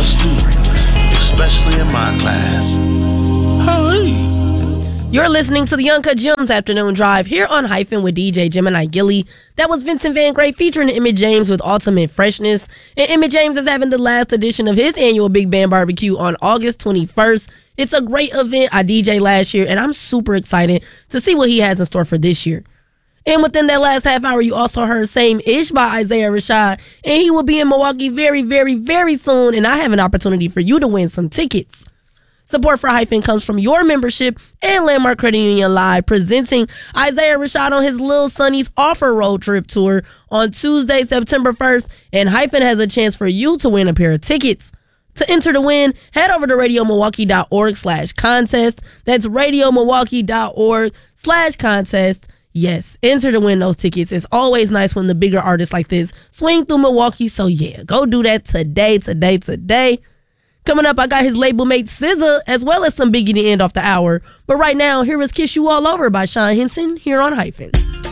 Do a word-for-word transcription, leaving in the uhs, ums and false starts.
a student, especially in my class. Hey. You're listening to the Uncut Gems Afternoon Drive here on Hyphen with D J Gemini Gilly. That was Vincent Van Gray featuring Emmett James with Ultimate Freshness. And Emmett James is having the last edition of his annual Big Band Barbecue on August twenty-first. It's a great event. I D J'd last year, and I'm super excited to see what he has in store for this year. And within that last half hour, you also heard Same Ish by Isaiah Rashad. And he will be in Milwaukee very, very, very soon. And I have an opportunity for you to win some tickets. Support for Hyphen comes from your membership and Landmark Credit Union Live, presenting Isaiah Rashad on his Lil Sonny's Offer Road Trip Tour on Tuesday, September first. And Hyphen has a chance for you to win a pair of tickets. To enter the win, head over to radiomilwaukee.org slash contest. That's radiomilwaukee.org slash contest. Yes, enter to win those tickets. It's always nice when the bigger artists like this swing through Milwaukee. So yeah, go do that today, today, today. Coming up, I got his label mate S Z A, as well as some Biggie to end off the hour. But right now, here is Kiss You All Over by Sean Henson here on Hyphen.